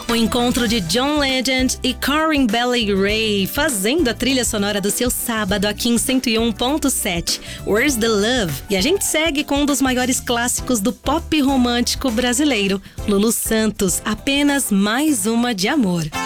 O encontro de John Legend e Corinne Bailey Rae fazendo a trilha sonora do seu sábado aqui em 101.7, Where's the Love? E a gente segue com um dos maiores clássicos do pop romântico brasileiro, Lulu Santos, Apenas Mais Uma de Amor.